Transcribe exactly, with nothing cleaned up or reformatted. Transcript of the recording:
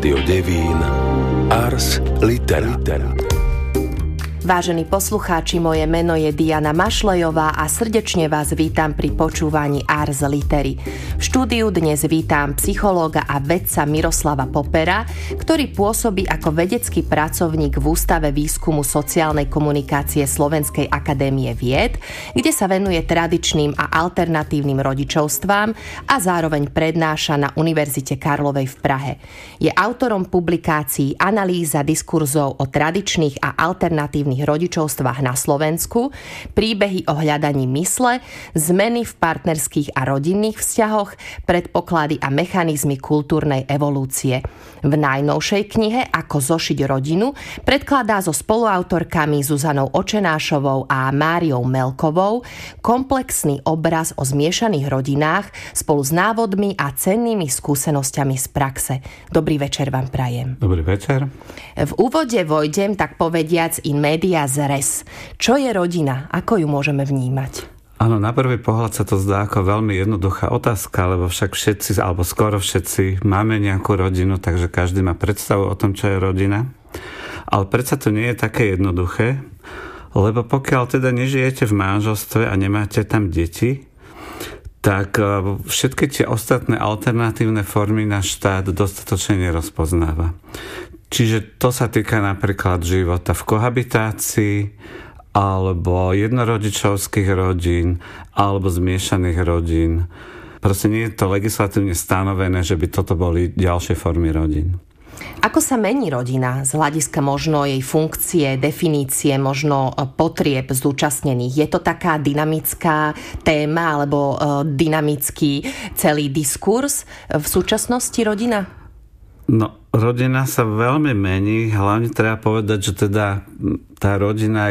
Rádio Devín Ars Litera. Vážení poslucháči, moje meno je Diana Mašlejová a srdečne vás vítam pri počúvaní Ars Litery. V štúdiu dnes vítam psychológa a vedca Miroslava Popera, ktorý pôsobí ako vedecký pracovník v Ústave výskumu sociálnej komunikácie Slovenskej akadémie vied, kde sa venuje tradičným a alternatívnym rodičovstvám a zároveň prednáša na Univerzite Karlovej v Prahe. Je autorom publikácií Analýza diskurzov o tradičných a alternatívnych rodičovstvách na Slovensku, príbehy o hľadaní mysle, zmeny v partnerských a rodinných vzťahoch, predpoklady a mechanizmy kultúrnej evolúcie. V najnovšej knihe Ako zošiť rodinu predkladá so spoluautorkami Zuzanou Očenášovou a Máriou Melkovou komplexný obraz o zmiešaných rodinách spolu s návodmi a cennými skúsenosťami z praxe. Dobrý večer vám prajem. Dobrý večer. V úvode vojdem, tak povediac, in medias res. Čo je rodina? Ako ju môžeme vnímať? Áno, na prvý pohľad sa to zdá ako veľmi jednoduchá otázka, lebo však všetci, alebo skoro všetci máme nejakú rodinu, takže každý má predstavu o tom, čo je rodina. Ale predsa to nie je také jednoduché, lebo pokiaľ teda nežijete v manželstve a nemáte tam deti, tak všetky tie ostatné alternatívne formy náš štát dostatočne nerozpoznáva. Čiže to sa týka napríklad života v kohabitácii, alebo jednorodičovských rodín, alebo zmiešaných rodín. Proste nie je to legislatívne stanovené, že by toto boli ďalšie formy rodín. Ako sa mení rodina z hľadiska možno jej funkcie, definície, možno potrieb zúčastnených? Je to taká dynamická téma alebo dynamický celý diskurs v súčasnosti rodina? No, rodina sa veľmi mení, hlavne treba povedať, že teda tá rodina